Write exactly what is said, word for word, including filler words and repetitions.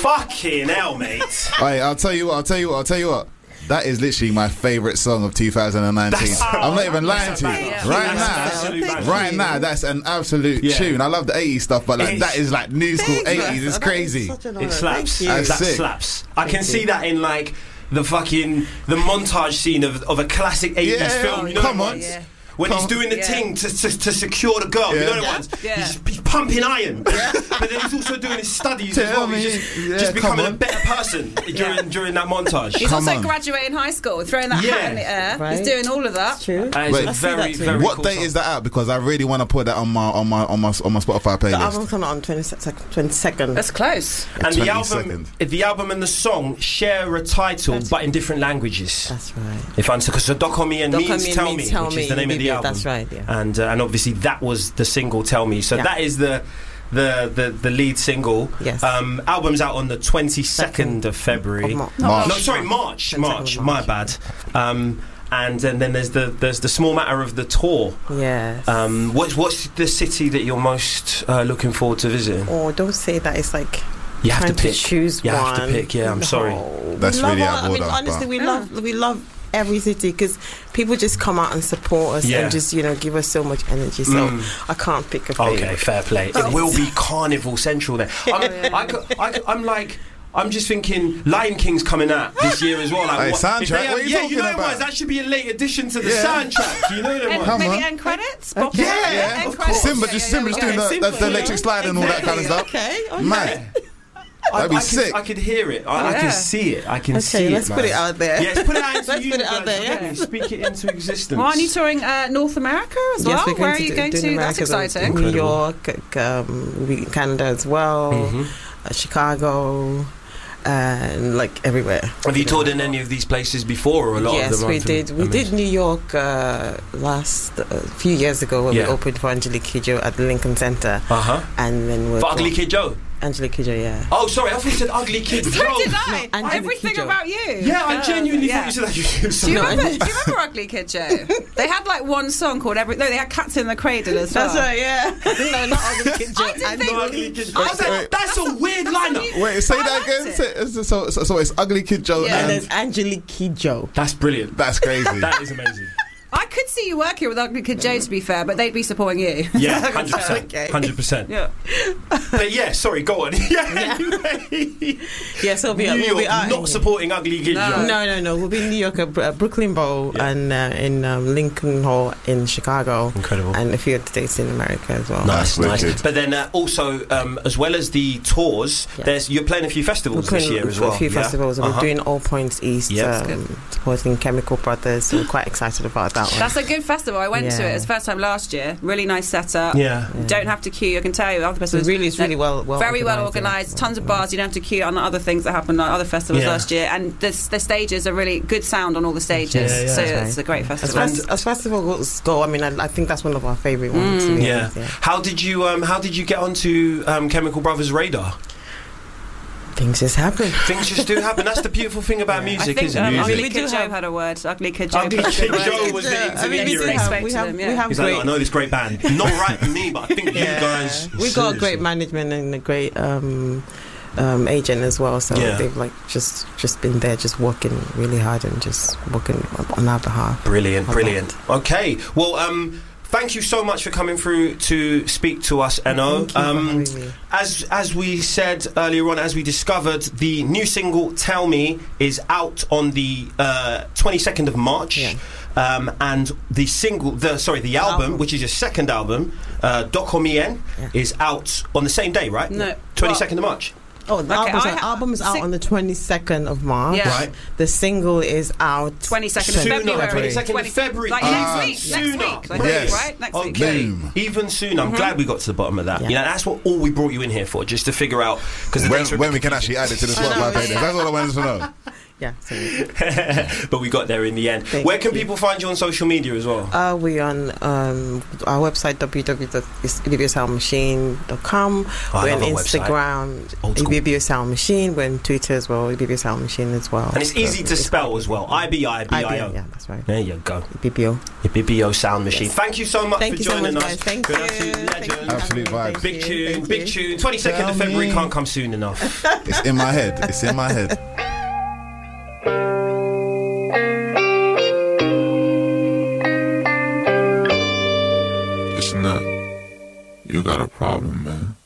Fucking hell, mate. Hey, I'll tell you what. I'll tell you what. I'll tell you what. That is literally my favourite song of two thousand nineteen. That's, I'm not even lying to you. Yeah. Right That's now, right now, that's an absolute yeah. tune. I love the eighties stuff, but like that is like new school eighties. It's crazy. It slaps. That sick. slaps. I can see that in like the fucking the montage scene of of a classic eighties yeah, film. You know come on. Yeah. When Come. he's doing the yeah. thing to, to to secure the girl, yeah. you know the yeah. ones. Yeah. He's, just, he's pumping iron, yeah. but then he's also doing his studies Tell as well. He's just, yeah, just becoming a better person during yeah. during that montage. He's come also on. graduating high school, throwing that yeah. hat in the air. Right. He's doing all of that. That's true. Uh, Wait, very, very what cool date song. is that out? Because I really want to put that on my on my on my on my Spotify playlist. The album's coming out on twenty-second. That's close. And the album, the album and the song share a title, that's but in different languages. That's right. If I'm so, so Doc On Me and Doc means me Tell means Me, tell which me, is the name of the album. That's right. Yeah. And uh, and obviously that was the single Tell Me. So yeah. that is the the the, the lead single. Yes. Um, album's out on the twenty-second of February. Of Mar- March. No, sorry, March. March. March. My bad. Um, and, and then there's the there's the small matter of the tour. Yes. Um, what's what's the city that you're most uh, looking forward to visiting? Oh, don't say that. It's like. You have to pick. To choose you one. have to pick. Yeah, I'm no. sorry. That's we really our, out of order. I mean, honestly, we yeah. love we love. every city because people just come out and support us yeah. and just you know give us so much energy. So mm. I can't pick a favorite. Okay, fair play. It will be Carnival Central there. I'm, I could, I could, I'm like. I'm just thinking Lion King's coming out this year as well. Like, hey, what, soundtrack? Have, what are you yeah, talking you know about? what? That should be a late addition to the yeah. soundtrack. Do you know them ones? Maybe on. end credits? Okay. Yeah, yeah, yeah, end credits. Simba just, Simba just doing the, the, the electric slide and all that kind of stuff. Okay, okay. Man. I, That'd be I sick. Could, I could hear it. I, yeah. I can see it. I can okay, see it. let's man. put it out there. Yes, put it out into let's universe. put it out there. Yeah. Speak it into existence. Well, aren't you touring uh, North America as yes, well? we're Where are to you do, going to? That's America, exciting. New York, um, we Canada as well, mm-hmm. uh, Chicago. And like everywhere. Have you toured in any of these places before, or a lot yes, of them? Yes, we did. We amazing. did New York uh, last uh, few years ago when yeah. we opened for Angelique Kidjo at the Lincoln Center. Uh huh. And then we're for Ugly Kidjo. Angelique Kidjo, yeah. Oh, sorry, I thought you said Ugly Kidjo. So did I. No, Everything Kidjo. About you. Yeah, I genuinely yeah. thought you said that. Do you remember? Do you remember Ugly Kidjo? They had like one song called Every. No, they had Cats in the Cradle as well. That's right. Yeah. no, not Ugly Kidjo. I didn't think. Ugly Kidjo. I said, that's a weird lineup. Wait, say I that again. it. Say, so, so, so it's Ugly Kidjo Yeah, and there's Angelique Kidjo. That's brilliant. That's crazy. That is amazing. I could see you working with Ugly Kidjo, to be fair, but they'd be supporting you. Yeah, one hundred percent. Okay. one hundred percent. Yeah. But yeah, sorry, go on. yeah, yeah. yeah, so we'll be, New we'll York be out not in, supporting Ugly Kidjo. No. no, no, no. We'll be in New York at uh, Brooklyn Bowl yeah. and uh, in um, Lincoln Hall in Chicago. Incredible. And a few other dates in America as well. Nice, nice. nice. But then uh, also, um, as well as the tours, yeah. there's you're playing a few festivals we're this year as well. A few yeah? festivals. Uh-huh. We're doing All Points East, yeah, um, supporting Chemical Brothers. So we're quite excited about that one. That's a good festival. I went yeah. to it. It was the first time last year. Really nice setup. Yeah. yeah. Don't have to queue. I can tell you, other festivals. It's really, it's really well, well very well organised. organised. Tons of bars. You don't have to queue on other things that happened on other festivals yeah. last year. And the, the stages are really good sound on all the stages. Yeah, yeah, so right. it's a great festival. As, fest- as festivals go, I mean, I, I think that's one of our favourite ones. Mm. Yeah. yeah. How did you um, How did you get onto um, Chemical Brothers' radar? Things just happen. Things just do happen. That's the beautiful thing about yeah. music, I think, isn't um, it? Ugly Music. Kidjo had a word. Ugly Kidjo. Ugly Kidjo was the I mean, we, do intermediary. have, we, have, them, yeah. we have He's great. like, I know this great band. Not right for me, but I think yeah. you guys. We got seriously. a great management and a great um, um, agent as well. So yeah. they've like just just been there, just working really hard and just working on our behalf. Brilliant, brilliant. Okay, well, um. thank you so much for coming through to speak to us, Eno. Thank you um, for having me. As as we said earlier on, as we discovered, the new single "Tell Me" is out on the uh, twenty-second of March, yeah. um, and the single, the sorry, the album, album. which is your second album, uh, "Doc On Me En," yeah. is out on the same day, right? No, twenty-second of March. Oh, the okay, album's, I out, ha- album is out sing- on the twenty-second of March. Yeah. Right. The single is out twenty-second of Sooner, February. twenty-second of February. Like Ah, next week. sooner. Next week. I Yes. think, right? Next week. Okay, Boom. even sooner. I'm Mm-hmm. glad we got to the bottom of that. Yeah. You know, that's what all we brought you in here for, just to figure out because when, when we can actually add it to the Spotify playlist. That's all I wanted to know. Yeah. But we got there in the end. Thank Where can you. people find you on social media as well? Uh, we on um, our website w w w dot ibibio sound machine dot com. Oh, We're on Instagram, Ibibio Sound Machine. We're on Twitter as well, Ibibio Sound Machine as well. And it's easy to spell as well. I B I B I O. Yeah, that's right. There you go. Ibibio. Ibibio Sound Machine. Yes. Thank you so much Thank for you so joining much, us. guys. Thank Good you. absolute Thank legend. you. Absolute vibes. Thank Big you. tune, Thank big you. tune. twenty-second of February me. can't come soon enough. It's in my head. It's in my head. Listen up. You got a problem, man.